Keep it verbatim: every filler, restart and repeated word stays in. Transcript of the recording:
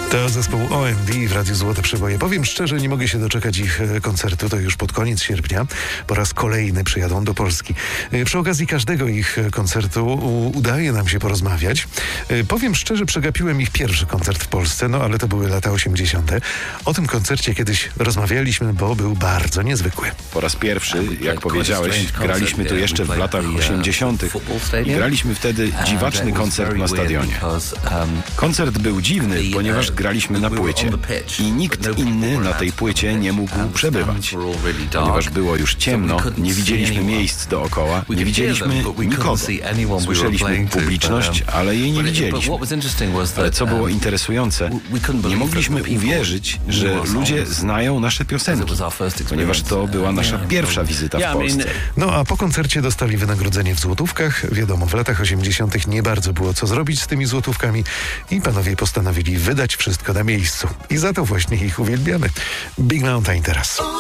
To zespół O M D w Radiu Złote Przeboje. Powiem szczerze, nie mogę się doczekać ich koncertu. To już pod koniec sierpnia. Po raz kolejny przyjadą do Polski. Przy okazji każdego ich koncertu udaje nam się porozmawiać. Powiem szczerze, przegapiłem ich pierwszy koncert w Polsce, no ale to były lata osiemdziesiąte. O tym koncercie kiedyś rozmawialiśmy, bo był bardzo niezwykły. Po raz pierwszy, jak powiedziałeś, graliśmy tu jeszcze w latach osiemdziesiątych i graliśmy wtedy dziwaczny koncert na stadionie. Koncert był dziwny, ponieważ graliśmy na płycie i nikt inny na tej płycie nie mógł przebywać. Ponieważ było już ciemno, nie widzieliśmy miejsc dookoła, nie widzieliśmy nikogo. Słyszeliśmy publiczność, ale jej nie widzieliśmy. Ale co było interesujące, nie mogliśmy uwierzyć, że ludzie znają nasze piosenki, ponieważ to była nasza pierwsza wizyta w Polsce. No a po koncercie dostali wynagrodzenie w złotówkach. Wiadomo, w latach osiemdziesiątych nie bardzo było co zrobić z tymi złotówkami i panowie postanowili wydać wszystko na miejscu. I za to właśnie ich uwielbiamy. Big Mountain teraz.